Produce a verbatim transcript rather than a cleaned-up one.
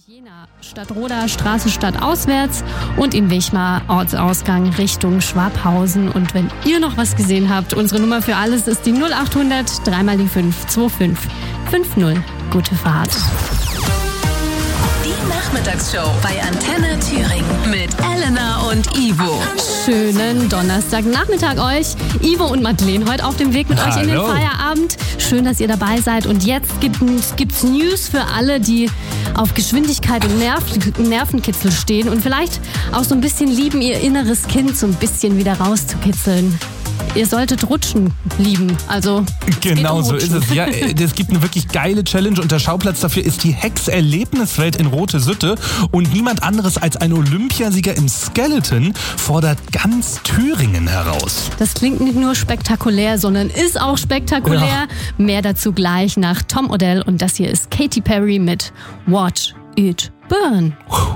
Jena, Stadtroda, Straße stadtauswärts und in Wichmar, Ortsausgang Richtung Schwabhausen. Und wenn ihr noch was gesehen habt, unsere Nummer für alles ist die null acht hundert drei mal die fünf zwei fünf fünf null. Gute Fahrt. Die Nachmittagsshow bei Antenne Thüringen mit Elena und Ivo. Schönen Donnerstagnachmittag euch. Ivo und Madeleine heute auf dem Weg mit Hallo. euch in den Feierabend. Schön, dass ihr dabei seid. Und jetzt gibt's, gibt's News für alle, die auf Geschwindigkeit und Nerv, Nervenkitzel stehen und vielleicht auch so ein bisschen lieben, ihr inneres Kind so ein bisschen wieder rauszukitzeln. Ihr solltet Rutschen lieben, also Genau um so ist es. Ja, es gibt eine wirklich geile Challenge und der Schauplatz dafür ist die Hex-Erlebniswelt in Rote Sütte. Und niemand anderes als ein Olympiasieger im Skeleton fordert ganz Thüringen heraus. Das klingt nicht nur spektakulär, sondern ist auch spektakulär. Ja. Mehr dazu gleich nach Tom Odell und das hier ist Katy Perry mit Watch It Burn. Puh.